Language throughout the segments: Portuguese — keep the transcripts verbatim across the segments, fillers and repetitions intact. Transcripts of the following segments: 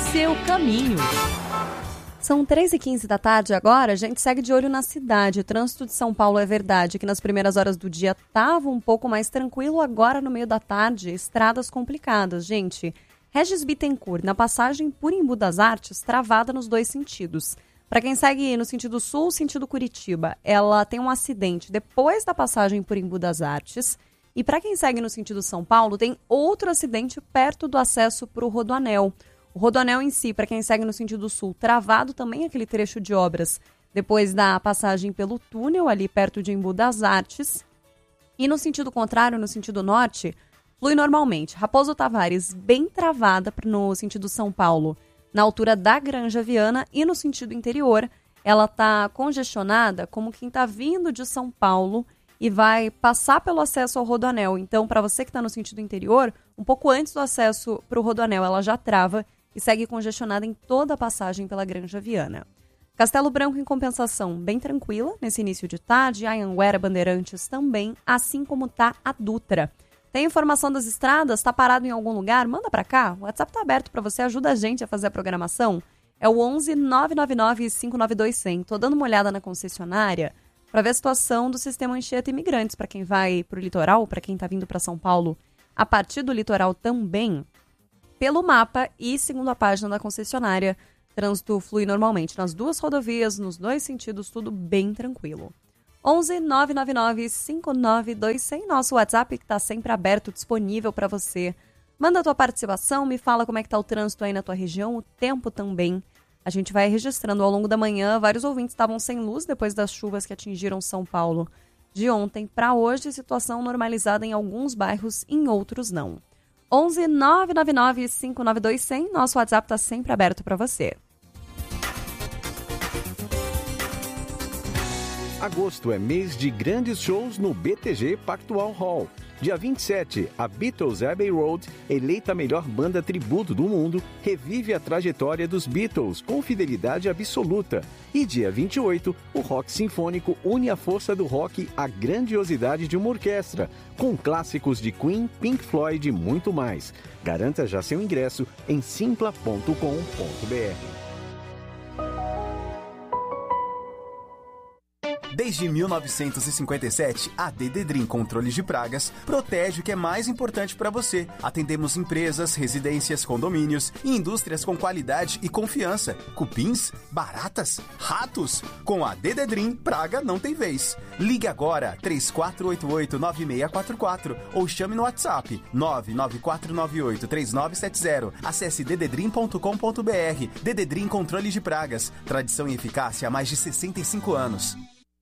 seu caminho. São três e quinze da tarde agora, a gente segue de olho na cidade. O trânsito de São Paulo é verdade que nas primeiras horas do dia estava um pouco mais tranquilo, agora no meio da tarde, estradas complicadas, gente. Regis Bittencourt, na passagem por Embu das Artes, travada nos dois sentidos. Para quem segue no sentido sul, sentido Curitiba, ela tem um acidente depois da passagem por Embu das Artes. E para quem segue no sentido São Paulo, tem outro acidente perto do acesso para o Rodoanel. O Rodoanel em si, para quem segue no sentido sul, travado também aquele trecho de obras depois da passagem pelo túnel ali perto de Embu das Artes. E no sentido contrário, no sentido norte, flui normalmente. Raposo Tavares bem travada no sentido São Paulo, na altura da Granja Viana, e no sentido interior, ela está congestionada como quem está vindo de São Paulo e vai passar pelo acesso ao Rodoanel. Então, para você que está no sentido interior, um pouco antes do acesso para o Rodoanel, ela já trava e segue congestionada em toda a passagem pela Granja Viana. Castelo Branco, em compensação, bem tranquila nesse início de tarde. Anhanguera, Bandeirantes também, assim como tá a Dutra. Tem informação das estradas? Está parado em algum lugar? Manda para cá. O WhatsApp está aberto para você, ajuda a gente a fazer a programação. É o onze nove nove nove cinco nove dois zero zero. Tô dando uma olhada na concessionária para ver a situação do sistema Anchieta Imigrantes, para quem vai para o litoral, para quem está vindo para São Paulo, a partir do litoral também. Pelo mapa e segundo a página da concessionária, trânsito flui normalmente nas duas rodovias, nos dois sentidos, tudo bem tranquilo. onze nove nove nove cinco nove dois zero zero, nosso WhatsApp que está sempre aberto, disponível para você. Manda a tua participação, me fala como é que está o trânsito aí na tua região, o tempo também. A gente vai registrando ao longo da manhã, vários ouvintes estavam sem luz depois das chuvas que atingiram São Paulo de ontem para hoje, situação normalizada em alguns bairros, em outros não. onze nove nove nove cinco nove dois zero zero, nosso WhatsApp está sempre aberto para você. Agosto é mês de grandes shows no B T G Pactual Hall. Dia vinte e sete, a Beatles Abbey Road, eleita a melhor banda tributo do mundo, revive a trajetória dos Beatles com fidelidade absoluta. E dia vinte e oito, o Rock Sinfônico une a força do rock à grandiosidade de uma orquestra, com clássicos de Queen, Pink Floyd e muito mais. Garanta já seu ingresso em simpla ponto com ponto b r. Desde mil novecentos e cinquenta e sete, a Dededrim Controles de Pragas protege o que é mais importante para você. Atendemos empresas, residências, condomínios e indústrias com qualidade e confiança. Cupins, baratas, ratos. Com a Dededrim, praga não tem vez. Ligue agora três quatro oito oito nove seis quatro quatro ou chame no WhatsApp nove nove quatro nove oito três nove sete zero. Acesse dededrim ponto com ponto b r. Dededrim Controles de Pragas. Tradição e eficácia há mais de sessenta e cinco anos.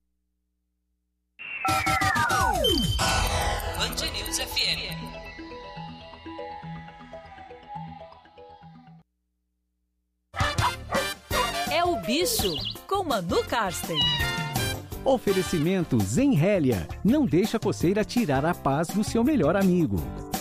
Band News F M. É o Bicho, com Manu Karsten. Oferecimento Zenrélia. Não deixa a coceira tirar a paz do seu melhor amigo.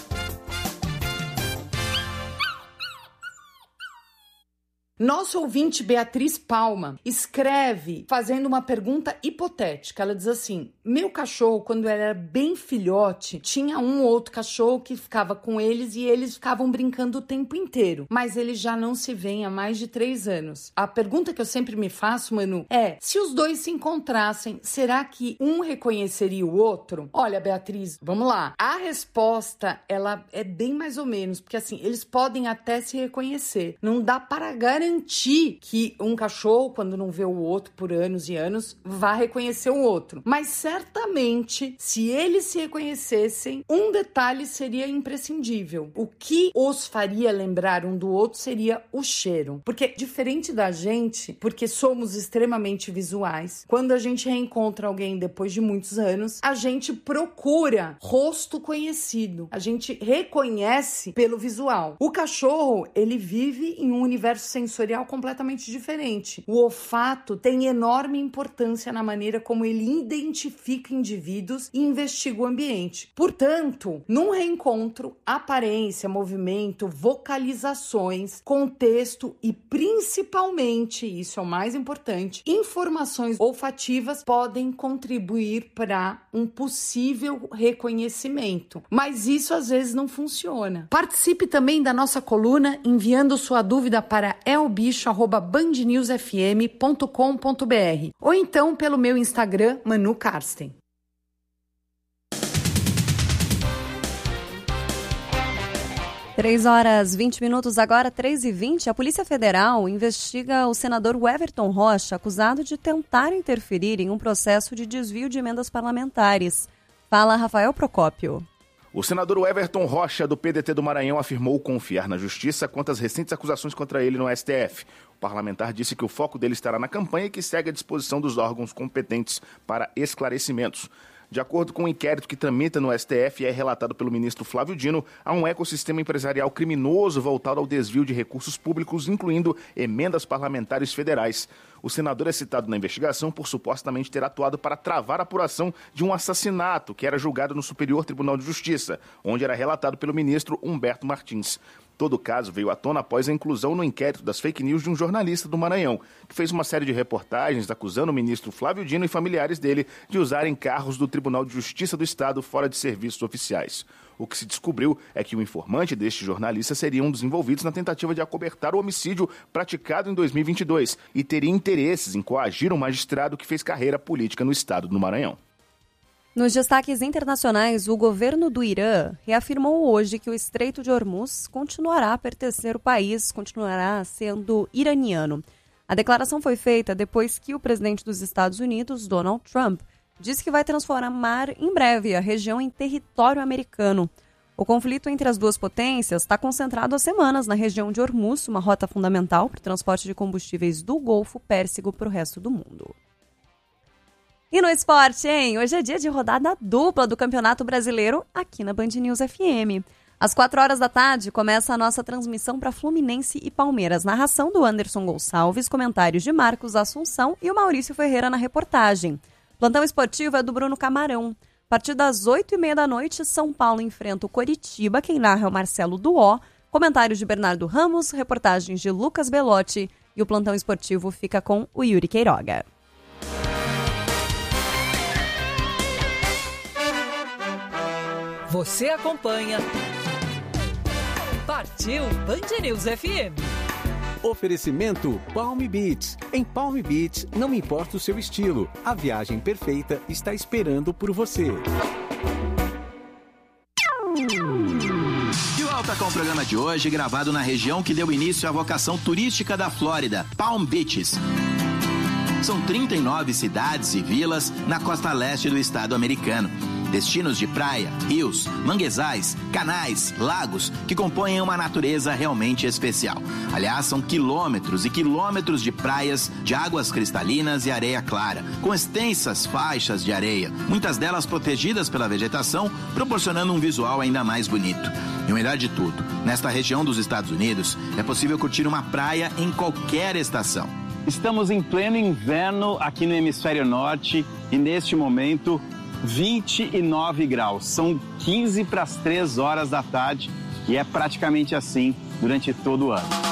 Nosso ouvinte Beatriz Palma escreve fazendo uma pergunta hipotética. Ela diz assim: meu cachorro, quando ele era bem filhote, tinha um ou outro cachorro que ficava com eles e eles ficavam brincando o tempo inteiro, mas eles já não se veem há mais de três anos. A pergunta que eu sempre me faço, Manu, é: se os dois se encontrassem, será que um reconheceria o outro? Olha, Beatriz, vamos lá. A resposta, ela é bem mais ou menos, porque assim, eles podem até se reconhecer. Não dá para garantir que um cachorro, quando não vê o outro por anos e anos, vá reconhecer o outro. Mas certamente, se eles se reconhecessem, um detalhe seria imprescindível. O que os faria lembrar um do outro seria o cheiro. Porque, diferente da gente, porque somos extremamente visuais, quando a gente reencontra alguém depois de muitos anos, a gente procura rosto conhecido. A gente reconhece pelo visual. O cachorro, ele vive em um universo sensorial sensorial completamente diferente. O olfato tem enorme importância na maneira como ele identifica indivíduos e investiga o ambiente. Portanto, num reencontro, aparência, movimento, vocalizações, contexto e principalmente, isso é o mais importante, informações olfativas podem contribuir para um possível reconhecimento. Mas isso às vezes não funciona. Participe também da nossa coluna enviando sua dúvida para elbicho arroba band news f m ponto com ponto b r ou então pelo meu Instagram, Manu Karsten. três horas e vinte minutos, agora três e vinte. A Polícia Federal investiga o senador Everton Rocha, acusado de tentar interferir em um processo de desvio de emendas parlamentares. Fala, Rafael Procópio. O senador Everton Rocha, do P D T do Maranhão, afirmou confiar na justiça quanto às recentes acusações contra ele no S T F. O parlamentar disse que o foco dele estará na campanha e que segue à disposição dos órgãos competentes para esclarecimentos. De acordo com o inquérito que tramita no S T F e é relatado pelo ministro Flávio Dino, há um ecossistema empresarial criminoso voltado ao desvio de recursos públicos, incluindo emendas parlamentares federais. O senador é citado na investigação por supostamente ter atuado para travar a apuração de um assassinato que era julgado no Superior Tribunal de Justiça, onde era relatado pelo ministro Humberto Martins. Todo o caso veio à tona após a inclusão no inquérito das fake news de um jornalista do Maranhão, que fez uma série de reportagens acusando o ministro Flávio Dino e familiares dele de usarem carros do Tribunal de Justiça do Estado fora de serviços oficiais. O que se descobriu é que o informante deste jornalista seria um dos envolvidos na tentativa de acobertar o homicídio praticado em dois mil e vinte e dois e teria interesses em coagir um magistrado que fez carreira política no estado do Maranhão. Nos destaques internacionais, o governo do Irã reafirmou hoje que o Estreito de Hormuz continuará a pertencer ao país, continuará sendo iraniano. A declaração foi feita depois que o presidente dos Estados Unidos, Donald Trump, disse que vai transformar em breve a região em território americano. O conflito entre as duas potências está concentrado há semanas na região de Hormuz, uma rota fundamental para o transporte de combustíveis do Golfo Pérsico para o resto do mundo. E no esporte, hein? Hoje é dia de rodada dupla do Campeonato Brasileiro aqui na Band News F M. Às quatro horas da tarde começa a nossa transmissão para Fluminense e Palmeiras. Narração do Anderson Gonçalves, comentários de Marcos Assunção e o Maurício Ferreira na reportagem. Plantão esportivo é do Bruno Camarão. A partir das oito e meia da noite, São Paulo enfrenta o Coritiba. Quem narra é o Marcelo Duó. Comentários de Bernardo Ramos, reportagens de Lucas Belotti. E o plantão esportivo fica com o Yuri Queiroga. Você acompanha Partiu Band News F M. Oferecimento Palm Beach. Em Palm Beach, não importa o seu estilo, a viagem perfeita está esperando por você. De volta com o programa de hoje, gravado na região que deu início à vocação turística da Flórida, Palm Beaches. São trinta e nove cidades e vilas na costa leste do estado americano. Destinos de praia, rios, manguezais, canais, lagos que compõem uma natureza realmente especial. Aliás, são quilômetros e quilômetros de praias de águas cristalinas e areia clara, com extensas faixas de areia, muitas delas protegidas pela vegetação, proporcionando um visual ainda mais bonito. E o melhor de tudo, nesta região dos Estados Unidos, é possível curtir uma praia em qualquer estação. Estamos em pleno inverno aqui no hemisfério norte e neste momento vinte e nove graus. São quinze para as três horas da tarde e é praticamente assim durante todo o ano.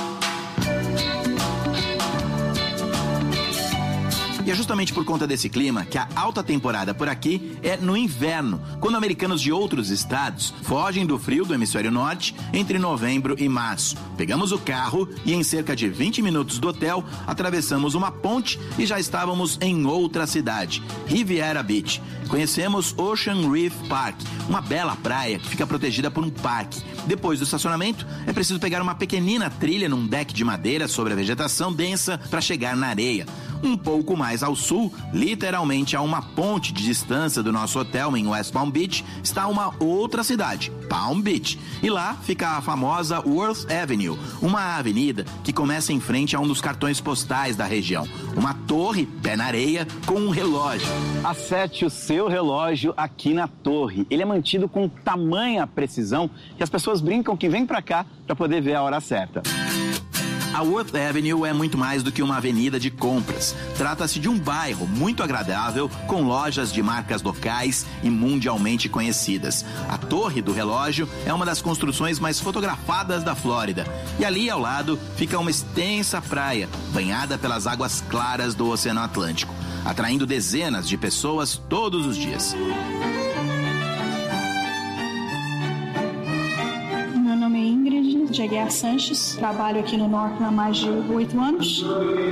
E é justamente por conta desse clima que a alta temporada por aqui é no inverno, quando americanos de outros estados fogem do frio do hemisfério norte entre novembro e março. Pegamos o carro e em cerca de vinte minutos do hotel, atravessamos uma ponte e já estávamos em outra cidade, Riviera Beach. Conhecemos Ocean Reef Park, uma bela praia que fica protegida por um parque. Depois do estacionamento, é preciso pegar uma pequenina trilha num deck de madeira sobre a vegetação densa para chegar na areia. Um pouco mais ao sul, literalmente a uma ponte de distância do nosso hotel em West Palm Beach, está uma outra cidade, Palm Beach. E lá fica a famosa Worth Avenue, uma avenida que começa em frente a um dos cartões postais da região. Uma torre, pé na areia, com um relógio. Acerte o seu relógio aqui na torre. Ele é mantido com tamanha precisão que as pessoas brincam que vem pra cá para poder ver a hora certa. A Worth Avenue é muito mais do que uma avenida de compras. Trata-se de um bairro muito agradável, com lojas de marcas locais e mundialmente conhecidas. A Torre do Relógio é uma das construções mais fotografadas da Flórida. E ali ao lado fica uma extensa praia, banhada pelas águas claras do Oceano Atlântico, atraindo dezenas de pessoas todos os dias. Meu nome é Ingrid de Aguiar Sanches, trabalho aqui no Norton há mais de oito anos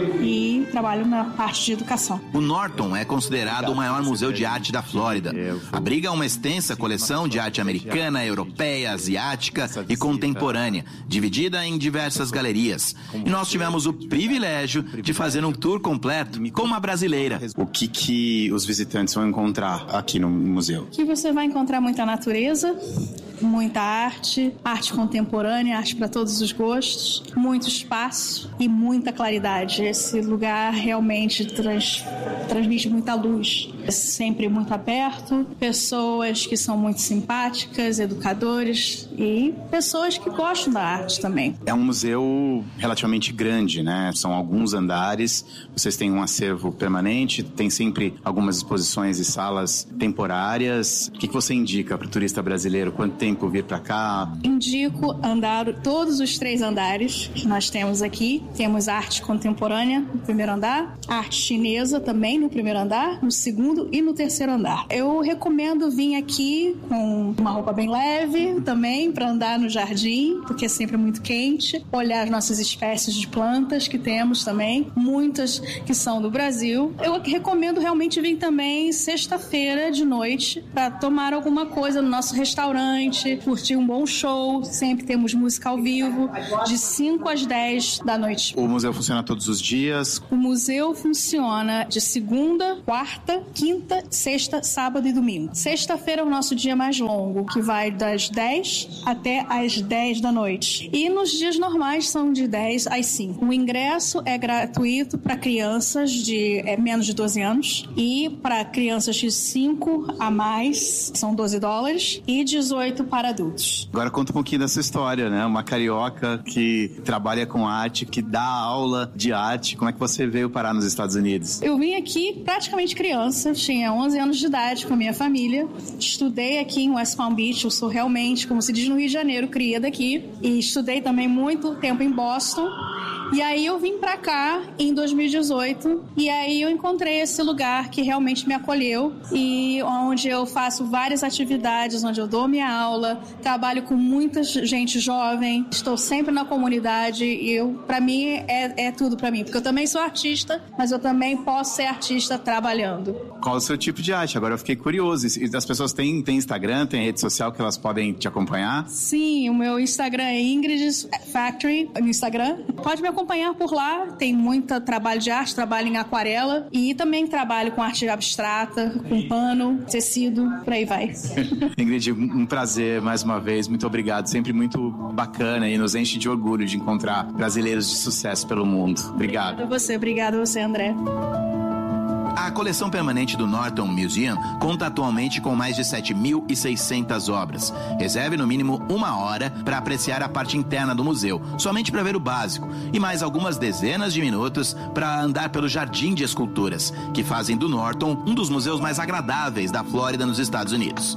e trabalho na parte de educação. O Norton é considerado o maior museu de arte da Flórida. Abriga uma extensa coleção de arte americana, europeia, asiática e contemporânea, dividida em diversas galerias. E nós tivemos o privilégio de fazer um tour completo com uma brasileira. O que, que os visitantes vão encontrar aqui no museu? Aqui você vai encontrar muita natureza, muita arte, arte contemporânea, arte para todos os gostos, muito espaço e muita claridade. Esse lugar realmente trans, transmite muita luz. É sempre muito aberto, pessoas que são muito simpáticas, educadores e pessoas que gostam da arte também. É um museu relativamente grande, né? São alguns andares, vocês têm um acervo permanente, tem sempre algumas exposições e salas temporárias. O que, que você indica para o turista brasileiro? Quanto tempo vir para cá? Indico andar todos os três andares que nós temos aqui. Temos arte contemporânea no primeiro andar, arte chinesa também no primeiro andar, no segundo e no terceiro andar. Eu recomendo vir aqui com uma roupa bem leve também para andar no jardim, porque é sempre muito quente, olhar as nossas espécies de plantas que temos também, muitas que são do Brasil. Eu recomendo realmente vir também sexta-feira de noite para tomar alguma coisa no nosso restaurante, curtir um bom show. Sempre temos música ao vivo, de cinco às dez da noite. O museu funciona todos os dias? O museu funciona de segunda, quarta, quinta, sexta, sábado e domingo. Sexta-feira é o nosso dia mais longo, que vai das dez até às dez da noite. E nos dias normais são de dez às cinco. O ingresso é gratuito para crianças de é, menos de doze anos e para crianças de cinco a mais são doze dólares e dezoito para adultos. Agora conta um pouquinho dessa história, né? Uma carioca que trabalha com arte, que dá aula de arte. Como é que você veio parar nos Estados Unidos? Eu vim aqui praticamente criança, tinha onze anos de idade com a minha família. Estudei aqui em West Palm Beach, eu sou realmente, como se diz no Rio de Janeiro, cria daqui. E estudei também muito tempo em Boston. E aí eu vim pra cá em dois mil e dezoito e aí eu encontrei esse lugar que realmente me acolheu e onde eu faço várias atividades, onde eu dou minha aula, trabalho com muita gente jovem, estou sempre na comunidade e eu, pra mim é, é tudo pra mim, porque eu também sou artista, mas eu também posso ser artista trabalhando. Qual o seu tipo de arte? Agora eu fiquei curioso. As pessoas têm, têm Instagram, têm rede social que elas podem te acompanhar? Sim, o meu Instagram é Ingrid Factory no Instagram. Pode me acompanhar por lá, tem muito trabalho de arte, trabalho em aquarela e também trabalho com arte abstrata, com pano, tecido, por aí vai. Ingrid, um prazer mais uma vez, muito obrigado, sempre muito bacana e nos enche de orgulho de encontrar brasileiros de sucesso pelo mundo. Obrigado. Obrigado a você, obrigado a você, André. A coleção permanente do Norton Museum conta atualmente com mais de sete mil e seiscentas obras. Reserve no mínimo uma hora para apreciar a parte interna do museu, somente para ver o básico, e mais algumas dezenas de minutos para andar pelo Jardim de Esculturas, que fazem do Norton um dos museus mais agradáveis da Flórida, nos Estados Unidos.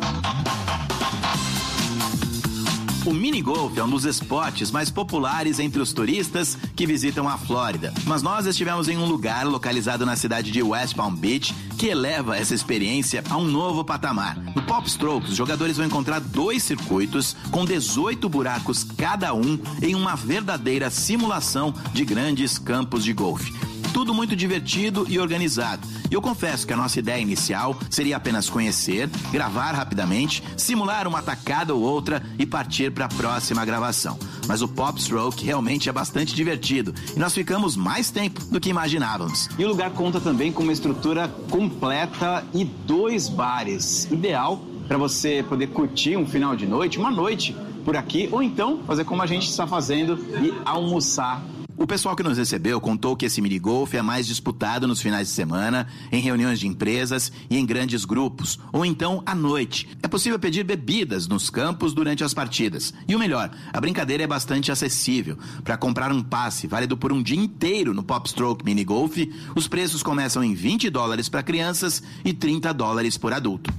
O minigolf é um dos esportes mais populares entre os turistas que visitam a Flórida. Mas nós estivemos em um lugar localizado na cidade de West Palm Beach que eleva essa experiência a um novo patamar. No Pop Strokes, os jogadores vão encontrar dois circuitos com dezoito buracos cada um em uma verdadeira simulação de grandes campos de golfe. Tudo muito divertido e organizado. E eu confesso que a nossa ideia inicial seria apenas conhecer, gravar rapidamente, simular uma tacada ou outra e partir para a próxima gravação. Mas o Pop Stroke realmente é bastante divertido e nós ficamos mais tempo do que imaginávamos. E o lugar conta também com uma estrutura completa e dois bares. Ideal para você poder curtir um final de noite, uma noite por aqui, ou então fazer como a gente está fazendo e almoçar O pessoal que nos recebeu contou que esse minigolf é mais disputado nos finais de semana, em reuniões de empresas e em grandes grupos, ou então à noite. É possível pedir bebidas nos campos durante as partidas. E o melhor, a brincadeira é bastante acessível. Para comprar um passe válido por um dia inteiro no Popstroke Minigolf, os preços começam em vinte dólares para crianças e trinta dólares por adulto.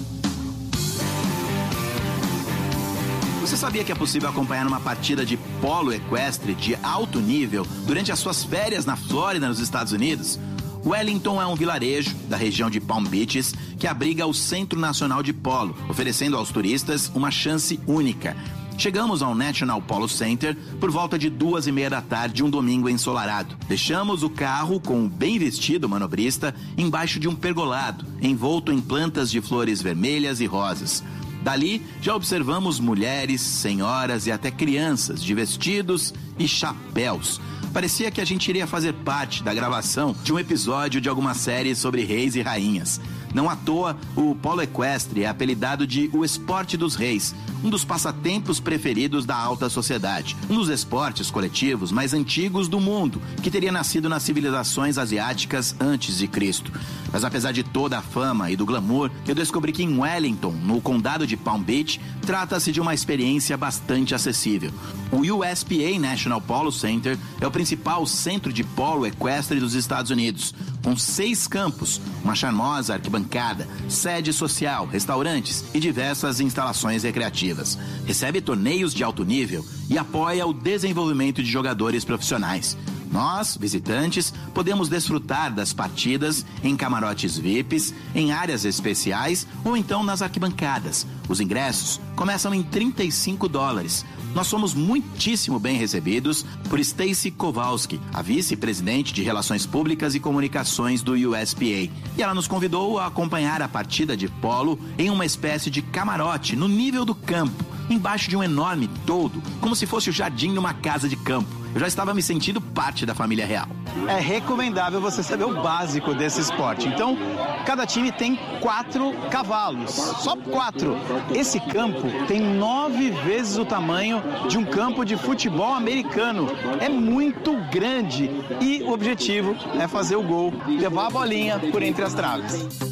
Você sabia que é possível acompanhar uma partida de polo equestre de alto nível durante as suas férias na Flórida, nos Estados Unidos? Wellington é um vilarejo da região de Palm Beaches que abriga o Centro Nacional de Polo, oferecendo aos turistas uma chance única. Chegamos ao National Polo Center por volta de duas e meia da tarde, um domingo ensolarado. Deixamos o carro com o bem vestido manobrista embaixo de um pergolado, envolto em plantas de flores vermelhas e rosas. Dali, já observamos mulheres, senhoras e até crianças de vestidos e chapéus. Parecia que a gente iria fazer parte da gravação de um episódio de alguma série sobre reis e rainhas. Não à toa, o polo equestre é apelidado de o esporte dos reis, um dos passatempos preferidos da alta sociedade, um dos esportes coletivos mais antigos do mundo, que teria nascido nas civilizações asiáticas antes de Cristo. Mas apesar de toda a fama e do glamour, eu descobri que em Wellington, no condado de Palm Beach, trata-se de uma experiência bastante acessível. O U S P A National Polo Center é o principal centro de polo equestre dos Estados Unidos, com seis campos, uma charmosa arquibancada, sede social, restaurantes e diversas instalações recreativas. Recebe torneios de alto nível e apoia o desenvolvimento de jogadores profissionais. Nós, visitantes, podemos desfrutar das partidas em camarotes V I Ps, em áreas especiais ou então nas arquibancadas. Os ingressos começam em trinta e cinco dólares. Nós somos muitíssimo bem recebidos por Stacy Kowalski, a vice-presidente de Relações Públicas e Comunicações do U S P A. E ela nos convidou a acompanhar a partida de polo em uma espécie de camarote no nível do campo, embaixo de um enorme toldo, como se fosse o jardim de uma casa de campo. Eu já estava me sentindo parte da família real. É recomendável você saber o básico desse esporte. Então, cada time tem quatro cavalos, só quatro. Esse campo tem nove vezes o tamanho de um campo de futebol americano. É muito grande e o objetivo é fazer o gol, levar a bolinha por entre as traves.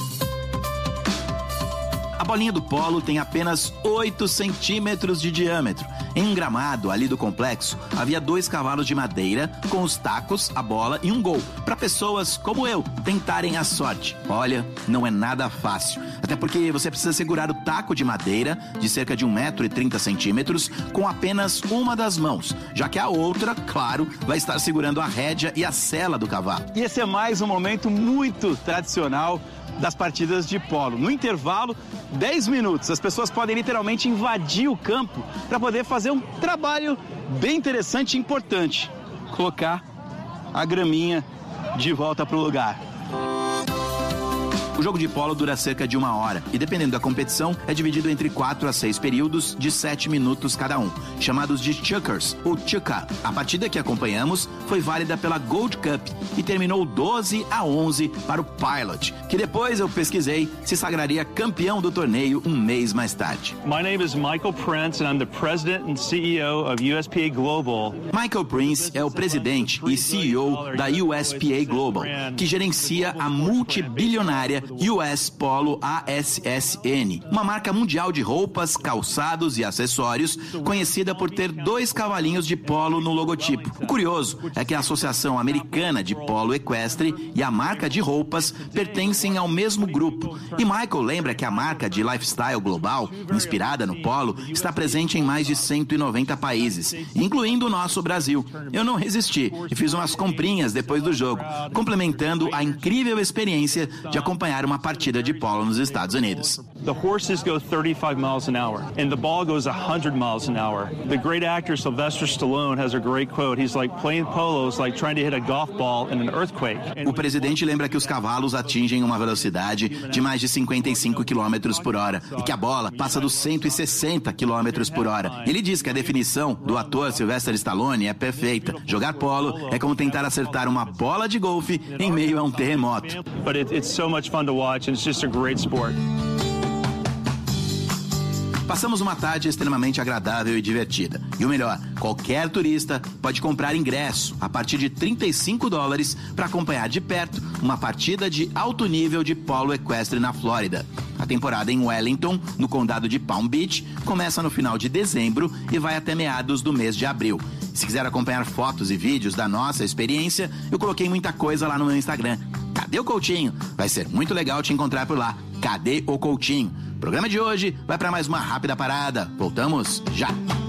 A bolinha do polo tem apenas oito centímetros de diâmetro. Em um gramado ali do complexo, havia dois cavalos de madeira com os tacos, a bola e um gol, para pessoas como eu tentarem a sorte. Olha, não é nada fácil, até porque você precisa segurar o taco de madeira de cerca de um metro e trinta centímetros com apenas uma das mãos, já que a outra, claro, vai estar segurando a rédea e a sela do cavalo. E esse é mais um momento muito tradicional das partidas de polo. No intervalo, dez minutos, as pessoas podem literalmente invadir o campo para poder fazer um trabalho bem interessante e importante: colocar a graminha de volta para o lugar. O jogo de polo dura cerca de uma hora e, dependendo da competição, é dividido entre quatro a seis períodos de sete minutos cada um, chamados de chukkers ou chukka. A partida que acompanhamos foi válida pela Gold Cup e terminou doze a onze para o Pilot, que depois eu pesquisei se sagraria campeão do torneio um mês mais tarde. My name is Michael Prince and I'm the president and C E O of U S P A Global. Michael Prince é o presidente e C E O da U S P A Global, que gerencia a multibilionária U S Polo A S S N, uma marca mundial de roupas, calçados e acessórios, conhecida por ter dois cavalinhos de polo no logotipo. O curioso é que a Associação Americana de Polo Equestre e a marca de roupas pertencem ao mesmo grupo. E Michael lembra que a marca de lifestyle global, inspirada no polo, está presente em mais de cento e noventa países, incluindo o nosso Brasil. Eu não resisti e fiz umas comprinhas depois do jogo, complementando a incrível experiência de acompanhar uma partida de polo nos Estados Unidos. The horses go thirty-five miles an hour and the ball goes one hundred miles an hour. The great actor Sylvester Stallone has a great quote. He's like, playing polo is like trying to hit a golf ball in an earthquake. O presidente lembra que os cavalos atingem uma velocidade de mais de cinquenta e cinco quilômetros por hora e que a bola passa dos cento e sessenta quilômetros por hora. Ele diz que a definição do ator Sylvester Stallone é perfeita. Jogar polo é como tentar acertar uma bola de golfe em meio a um terremoto. But it, it's so much fun to watch and it's just a great sport. Passamos uma tarde extremamente agradável e divertida. E o melhor, qualquer turista pode comprar ingresso a partir de trinta e cinco dólares para acompanhar de perto uma partida de alto nível de polo equestre na Flórida. A temporada em Wellington, no condado de Palm Beach, começa no final de dezembro e vai até meados do mês de abril. Se quiser acompanhar fotos e vídeos da nossa experiência, eu coloquei muita coisa lá no meu Instagram. Cadê o Coutinho? Vai ser muito legal te encontrar por lá. Cadê o Coutinho? O programa de hoje vai para mais uma rápida parada. Voltamos já!